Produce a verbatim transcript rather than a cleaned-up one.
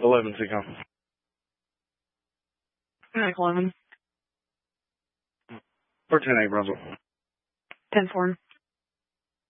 eleven, Seacom. Alright, eleven. four ten eight, Brunswick. ten four.